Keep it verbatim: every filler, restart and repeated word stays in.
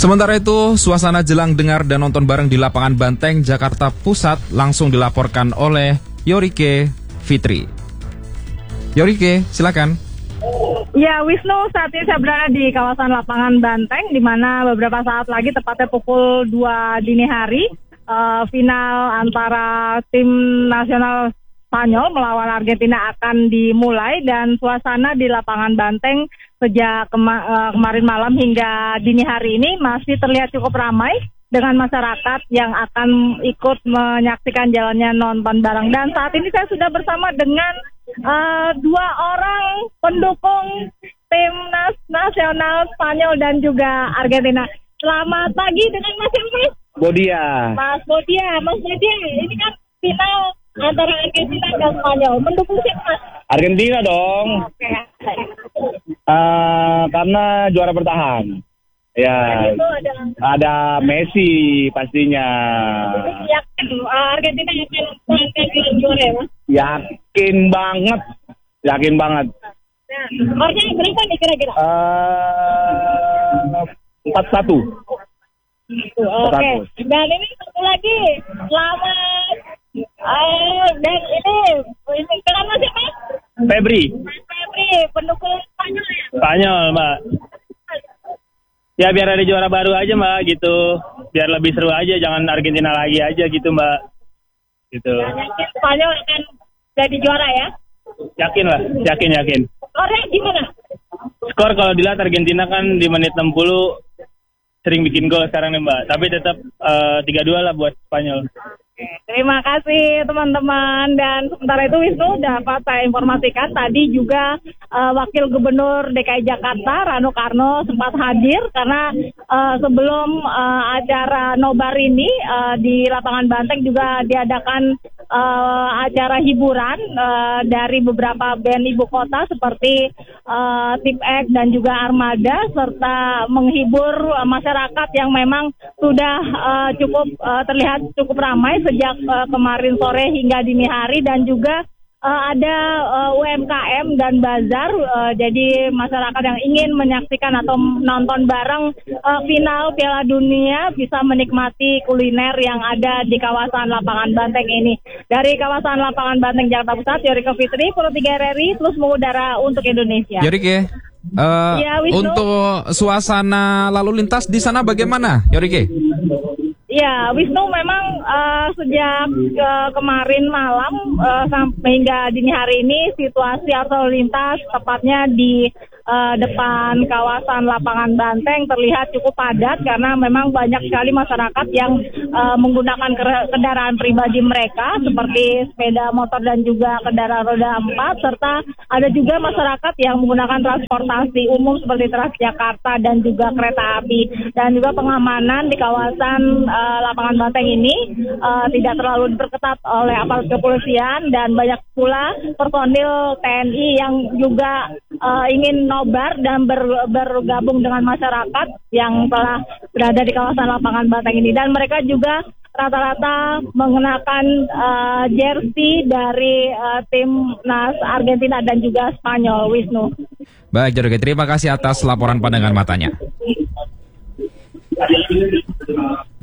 Sementara itu, suasana jelang dengar dan nonton bareng di lapangan Banteng, Jakarta Pusat langsung dilaporkan oleh Yorike Fitri. Yorike, silakan. Ya, Wisnu, saat ini saya berada di kawasan lapangan Banteng, di mana beberapa saat lagi, tepatnya pukul dua dini hari, uh, final antara tim nasional Spanyol melawan Argentina akan dimulai, dan suasana di lapangan Banteng sejak kema- uh, kemarin malam hingga dini hari ini masih terlihat cukup ramai dengan masyarakat yang akan ikut menyaksikan jalannya nonton bareng. Dan saat ini saya sudah bersama dengan uh, dua orang pendukung timnas nasional Spanyol dan juga Argentina. Selamat pagi dengan Mas Mas Bodia. Mas Bodia, Mas Bodia, ini kan final antara Argentina dan Spanyol. Mendukung siapa? Argentina dong. Oke. Uh, karena juara bertahan. Ya. Itu ada, ada Messi pastinya. yakin uh, Argentina akan mengangkat juara ya, Mas? Yakin banget. Yakin banget. Nah, skornya berapa nih kira-kira? Uh, empat satu. Oke. Okay. Dan ini satu lagi. Selamat. Uh, dan ini ini kenapa sih, Mas? Febri. Febri, pendukung Spanyol ya? Spanyol, Mbak. Ya biar ada juara baru aja, Mbak, gitu. Biar lebih seru aja, jangan Argentina lagi aja gitu, Mbak. Gitu. Dan yakin Spanyol akan jadi juara ya? Yakin lah, yakin yakin. Skornya gimana? Skor kalau dilihat Argentina kan di menit enam puluh sering bikin gol sekarang nih, Mbak. Tapi tetap uh, tiga dua lah buat Spanyol. Terima kasih teman-teman. Dan sementara itu Wisnu, dapat saya informasikan tadi juga uh, Wakil Gubernur D K I Jakarta Rano Karno sempat hadir karena uh, sebelum uh, acara nobar ini uh, di lapangan Banteng juga diadakan uh, acara hiburan uh, dari beberapa band ibu kota seperti uh, Tip X dan juga Armada, serta menghibur uh, masyarakat yang memang sudah uh, cukup uh, terlihat cukup ramai sejak uh, kemarin sore hingga dini hari, dan juga uh, ada uh, U M K M dan bazar. Uh, jadi masyarakat yang ingin menyaksikan atau nonton bareng uh, final Piala Dunia bisa menikmati kuliner yang ada di kawasan lapangan Banteng ini. Dari kawasan lapangan Banteng Jakarta Pusat, Yorike Fitri, Pro tiga R R I, terus mengudara untuk Indonesia. Yorike, uh, ya, untuk suasana lalu lintas di sana bagaimana, Yorike? Ya, Wisnu, memang uh, sejak uh, kemarin malam uh, sampai hingga dini hari ini situasi arus lintas tepatnya di uh, depan kawasan lapangan Banteng terlihat cukup padat karena memang banyak sekali masyarakat yang uh, menggunakan kendaraan pribadi mereka seperti sepeda motor dan juga kendaraan roda empat, serta ada juga masyarakat yang menggunakan transportasi umum seperti Transjakarta dan juga kereta api. Dan juga pengamanan di kawasan uh, lapangan Banteng ini uh, tidak terlalu diperketat oleh aparat kepolisian, dan banyak pula personil T N I yang juga uh, ingin nobar dan ber, bergabung dengan masyarakat yang telah berada di kawasan lapangan Banteng ini, dan mereka juga rata-rata mengenakan uh, jersey dari uh, timnas Argentina dan juga Spanyol. Wisnu. Baik, Yorike, terima kasih atas laporan pandangan matanya.